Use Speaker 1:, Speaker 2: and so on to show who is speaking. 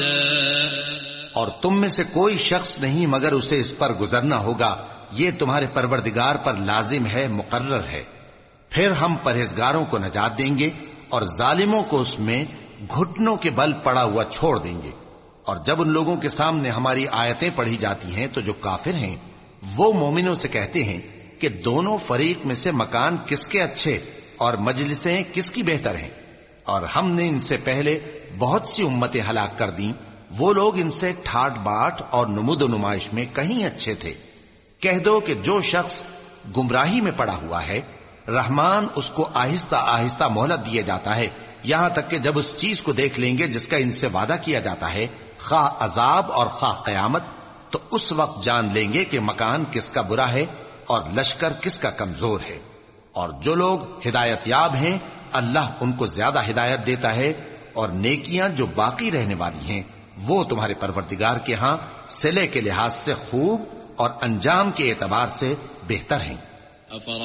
Speaker 1: اور تم میں سے کوئی شخص نہیں مگر اسے اس پر گزرنا ہوگا، یہ تمہارے پروردگار پر لازم ہے، مقرر ہے۔ پھر ہم پرہیزگاروں کو نجات دیں گے اور ظالموں کو اس میں گھٹنوں کے بل پڑا ہوا چھوڑ دیں گے۔ اور جب ان لوگوں کے سامنے ہماری آیتیں پڑھی جاتی ہیں تو جو کافر ہیں وہ مومنوں سے کہتے ہیں کہ دونوں فریق میں سے مکان کس کے اچھے اور مجلسیں کس کی بہتر ہیں، اور ہم نے ان سے پہلے بہت سی امتیں ہلاک کر دیں، وہ لوگ ان سے ٹھاٹ باٹ اور نمود و نمائش میں کہیں اچھے تھے۔ کہہ دو کہ جو شخص گمراہی میں پڑا ہوا ہے، رحمان اس کو آہستہ آہستہ مہلت دیا جاتا ہے، یہاں تک کہ جب اس چیز کو دیکھ لیں گے جس کا ان سے وعدہ کیا جاتا ہے، خواہ عذاب اور خواہ قیامت، تو اس وقت جان لیں گے کہ مکان کس کا برا ہے اور لشکر کس کا کمزور ہے۔ اور جو لوگ ہدایت یاب ہیں اللہ ان کو زیادہ ہدایت دیتا ہے، اور نیکیاں جو باقی رہنے والی ہیں وہ تمہارے پروردگار کے ہاں صلے کے لحاظ سے خوب اور انجام کے اعتبار سے بہتر ہیں۔